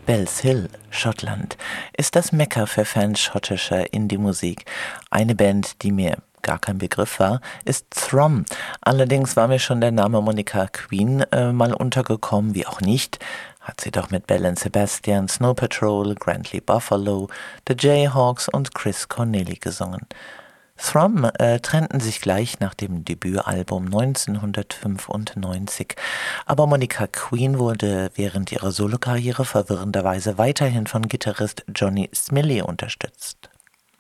Bells Hill, Schottland, ist das Mekka für Fans schottischer Indie-Musik. Eine Band, die mir gar kein Begriff war, ist Throm. Allerdings war mir schon der Name Monica Queen mal untergekommen, wie auch nicht. Hat sie doch mit Belle and Sebastian, Snow Patrol, Grantley Buffalo, The Jayhawks und Chris Corneli gesungen. Throm trennten sich gleich nach dem Debütalbum 1995, aber Monica Queen wurde während ihrer Solokarriere verwirrenderweise weiterhin von Gitarrist Johnny Smillie unterstützt.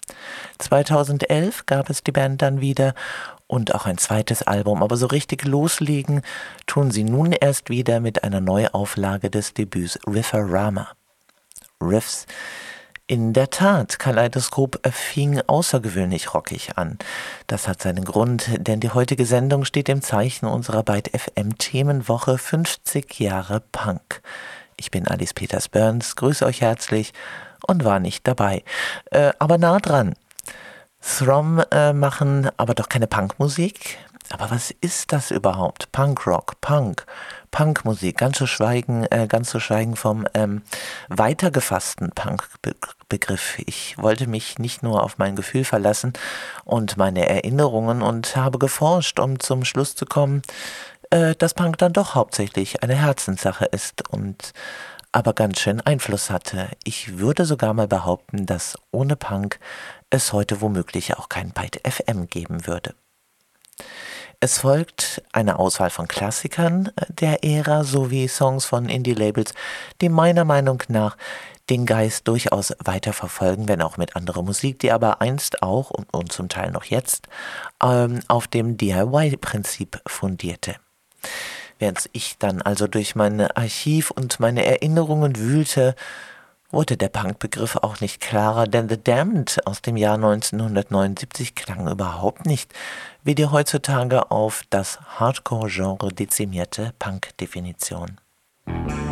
2011 gab es die Band dann wieder und auch ein zweites Album, aber so richtig loslegen tun sie nun erst wieder mit einer Neuauflage des Debüts Riff-A-Rama. Riffs. In der Tat, Kaleidoskop fing außergewöhnlich rockig an. Das hat seinen Grund, denn die heutige Sendung steht im Zeichen unserer Byte FM Themenwoche 50 Jahre Punk. Ich bin Alice Peters-Burns, grüße euch herzlich und war nicht dabei, aber nah dran. Throm machen aber doch keine Punkmusik. Aber was ist das überhaupt? Punkrock, Punkmusik, ganz zu schweigen vom weitergefassten Punkbegriff. Ich wollte mich nicht nur auf mein Gefühl verlassen und meine Erinnerungen und habe geforscht, um zum Schluss zu kommen, dass Punk dann doch hauptsächlich eine Herzenssache ist und aber ganz schön Einfluss hatte. Ich würde sogar mal behaupten, dass ohne Punk es heute womöglich auch kein Byte FM geben würde. Es folgt eine Auswahl von Klassikern der Ära sowie Songs von Indie-Labels, die meiner Meinung nach den Geist durchaus weiterverfolgen, wenn auch mit anderer Musik, die aber einst auch und zum Teil noch jetzt auf dem DIY-Prinzip fundierte. Während ich dann also durch mein Archiv und meine Erinnerungen wühlte, wurde der Punkbegriff auch nicht klarer, denn The Damned aus dem Jahr 1979 klang überhaupt nicht wie die heutzutage auf das Hardcore-Genre dezimierte Punk-Definition.